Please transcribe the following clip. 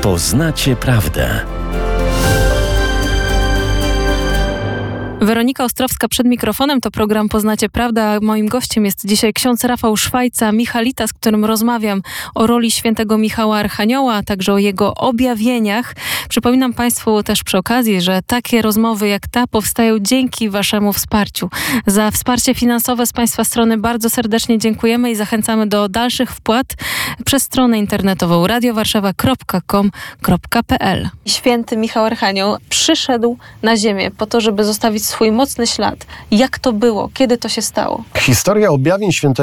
Poznacie prawdę. Weronika Ostrowska przed mikrofonem, to program Poznacie Prawdę, a moim gościem jest dzisiaj ksiądz Rafał Szwajca, Michalita, z którym rozmawiam o roli świętego Michała Archanioła, a także o jego objawieniach. Przypominam Państwu też przy okazji, że takie rozmowy jak ta powstają dzięki Waszemu wsparciu. Za wsparcie finansowe z Państwa strony bardzo serdecznie dziękujemy i zachęcamy do dalszych wpłat przez stronę internetową radiowarszawa.com.pl. Święty Michał Archanioł przyszedł na ziemię po to, żeby zostawić swój mocny ślad. Jak to było? Kiedy to się stało? Historia objawień świętego